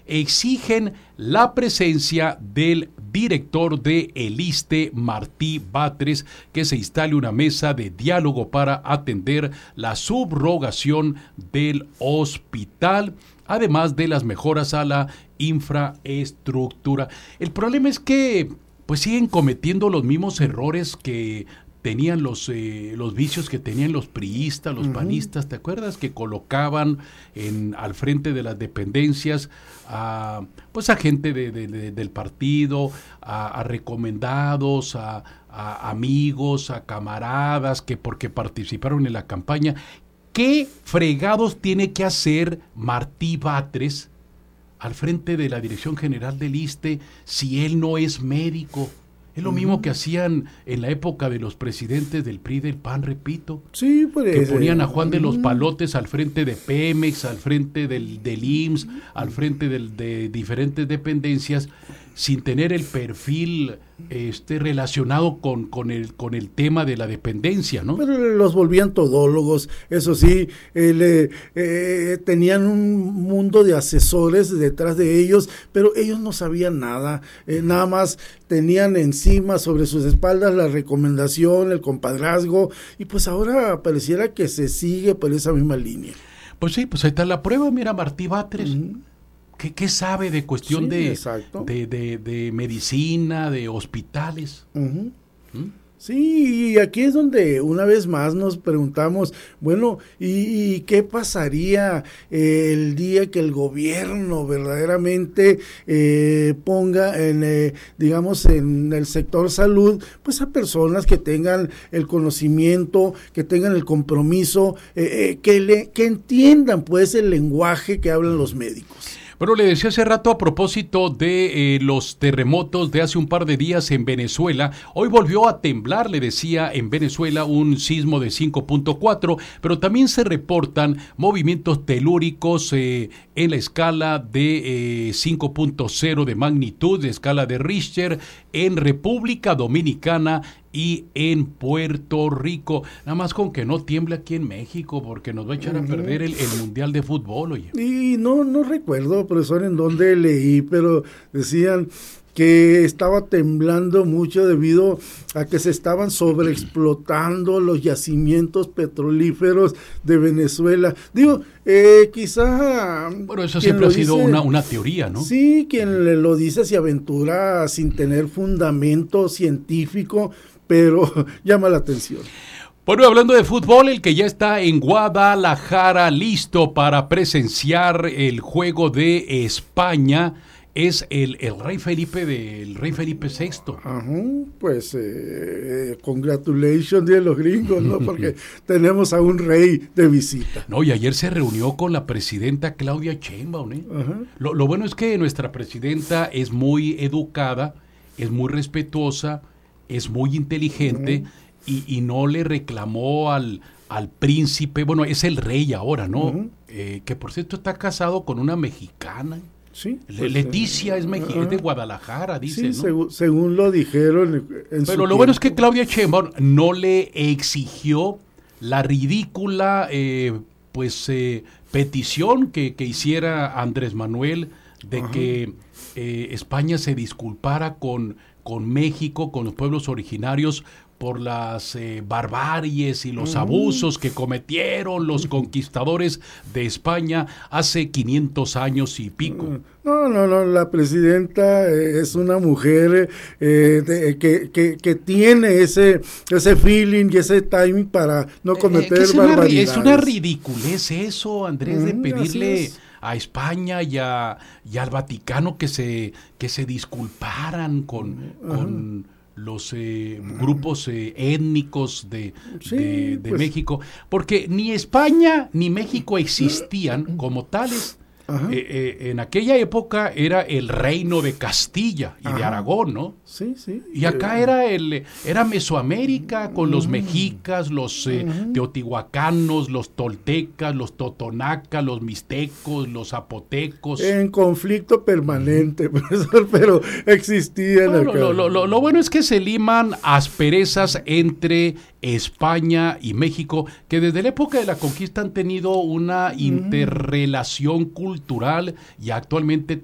exigen la presencia del director de el ISSSTE, Martí Batres, que se instale una mesa de diálogo para atender la subrogación del hospital, además de las mejoras a la infraestructura. El problema es que pues siguen cometiendo los mismos errores que tenían los vicios que tenían los priistas, los panistas. ¿Te acuerdas que colocaban al frente de las dependencias a gente del partido, a recomendados, a amigos, a camaradas que porque participaron en la campaña? ¿Qué fregados tiene que hacer Martí Batres al frente de la Dirección General del ISSSTE si él no es médico? Es lo mismo que hacían en la época de los presidentes del PRI, del PAN, repito. Sí, pues, que ponían a Juan de los Palotes al frente de Pemex, al frente del IMSS, al frente de diferentes dependencias, sin tener el perfil relacionado con el tema de la dependencia, ¿no? Pero los volvían todólogos, eso sí, tenían un mundo de asesores detrás de ellos, pero ellos no sabían nada, nada más tenían encima sobre sus espaldas la recomendación, el compadrazgo, y pues ahora pareciera que se sigue por esa misma línea. Pues sí, pues ahí está la prueba, mira, Martí Batres. ¿Qué sabe de cuestión de medicina, de hospitales? Sí, y aquí es donde una vez más nos preguntamos, bueno, ¿y qué pasaría el día que el gobierno verdaderamente ponga digamos, en el sector salud, pues a personas que tengan el conocimiento, que tengan el compromiso, que entiendan pues el lenguaje que hablan los médicos? Bueno, le decía hace rato a propósito de los terremotos de hace un par de días en Venezuela. Hoy volvió a temblar, le decía, en Venezuela un sismo de 5.4, pero también se reportan movimientos telúricos en la escala de 5.0 de magnitud, de escala de Richter, en República Dominicana y en Puerto Rico. Nada más con que no tiemble aquí en México, porque nos va a echar a perder el Mundial de Fútbol, oye. Y no recuerdo, profesor, en dónde leí, pero decían que estaba temblando mucho debido a que se estaban sobreexplotando los yacimientos petrolíferos de Venezuela. Digo, quizá... Bueno, eso siempre ha sido una teoría, ¿no? Sí, quien lo dice se aventura sin tener fundamento científico, pero llama la atención. Bueno, hablando de fútbol, el que ya está en Guadalajara listo para presenciar el juego de España es el rey Felipe VI. Pues congratulations de los gringos, ¿no? Porque tenemos a un rey de visita. No, y ayer se reunió con la presidenta Claudia Sheinbaum, ¿eh? Lo bueno es que nuestra presidenta es muy educada, es muy respetuosa, es muy inteligente y no le reclamó al príncipe, bueno, es el rey ahora, ¿no? Que por cierto está casado con una mexicana. Sí, pues, Leticia es de Guadalajara, dice, sí, ¿no? según lo dijeron Pero lo bueno es que Claudia Sheinbaum no le exigió la ridícula petición que hiciera Andrés Manuel de que España se disculpara con México, con los pueblos originarios, por las barbaries y los abusos que cometieron los conquistadores de España hace 500 años y pico. No, la presidenta es una mujer que tiene ese feeling y ese timing para no cometer barbaridades. Es una ridiculez eso, Andrés, de pedirle a España y al Vaticano que se disculparan con los grupos étnicos de México, porque ni España ni México existían como tales. En aquella época era el reino de Castilla y de Aragón, ¿no? Sí. Y acá era Mesoamérica con los mexicas, los teotihuacanos, los toltecas, los totonacas, los mixtecos, los zapotecos. En conflicto permanente, profesor, pero existían acá. Lo bueno es que se liman asperezas entre España y México, que desde la época de la conquista han tenido una interrelación cultural y actualmente